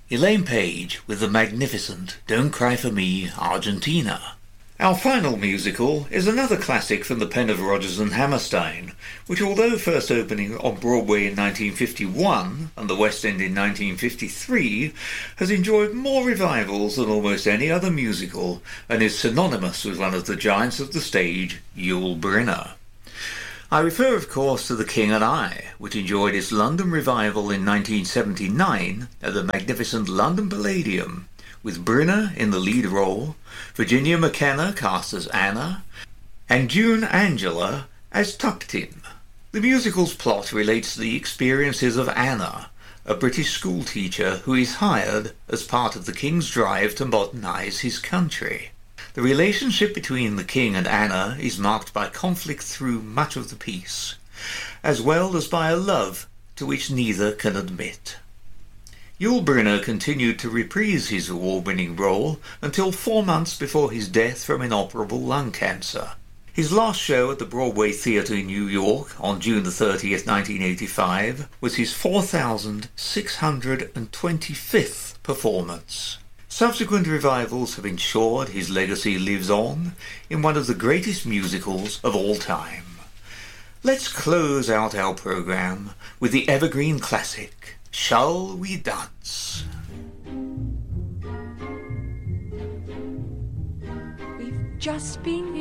Elaine Page with the magnificent Don't Cry for Me, Argentina. Our final musical is another classic from the pen of Rodgers and Hammerstein, which, although first opening on Broadway in 1951 and the West End in 1953, has enjoyed more revivals than almost any other musical and is synonymous with one of the giants of the stage, Yul Brynner. I refer, of course, to The King and I, which enjoyed its London revival in 1979 at the magnificent London Palladium, with Brynner in the lead role, Virginia McKenna cast as Anna, and June Angela as Tuptim. The musical's plot relates to the experiences of Anna, a British schoolteacher who is hired as part of the King's drive to modernise his country. The relationship between the King and Anna is marked by conflict through much of the piece, as well as by a love to which neither can admit. Yul Brynner continued to reprise his award-winning role until 4 months before his death from inoperable lung cancer. His last show at the Broadway Theatre in New York on June 30th, 1985 was his 4,625th performance. Subsequent revivals have ensured his legacy lives on in one of the greatest musicals of all time. Let's close out our programme with the evergreen classic, Shall We Dance? We've just been